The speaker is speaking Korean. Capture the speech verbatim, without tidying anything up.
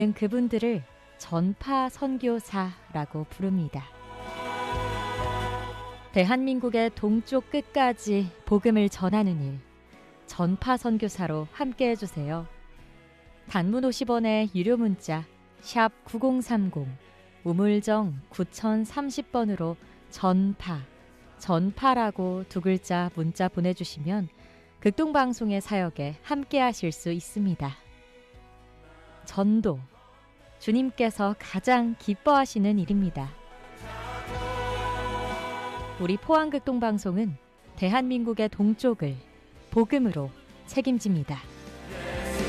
그분들을 전파 선교사라고 부릅니다. 대한민국의 동쪽 끝까지 복음을 전하는 일, 전파 선교사로 함께 해주세요. 단문 오십 원의 유료 문자 샵 구공삼공, 우물정 구공삼공 번으로 전파, 전파라고 두 글자 문자 보내주시면 극동방송의 사역에 함께 하실 수 있습니다. 전도, 주님께서 가장 기뻐하시는 일입니다. 우리 포항극동방송은 대한민국의 동쪽을 복음으로 책임집니다.